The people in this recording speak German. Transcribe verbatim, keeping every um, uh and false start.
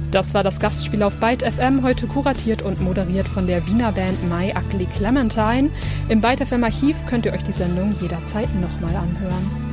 Das war das Gastspiel auf Byte F M, heute kuratiert und moderiert von der Wiener Band My Ugly Clementine. Im Byte F M Archiv könnt ihr euch die Sendung jederzeit nochmal anhören.